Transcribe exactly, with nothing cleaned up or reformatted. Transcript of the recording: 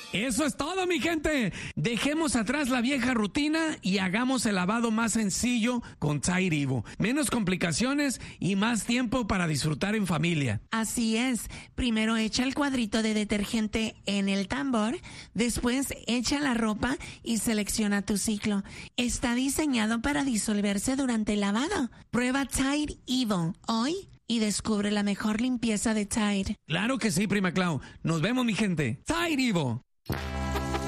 Eso es todo, mi gente. Dejemos atrás la vieja rutina y hagamos el lavado más sencillo con Tide Evo. Menos complicaciones y más tiempo para disfrutar en familia. Así es. Primero echa el cuadrito de detergente en el tambor, después echa la ropa y selecciona tu ciclo. Está diseñado para disolverse durante el lavado. Prueba Tide Evo hoy y descubre la mejor limpieza de Tide. Claro que sí, prima Clau. Nos vemos, mi gente. Tide Evo.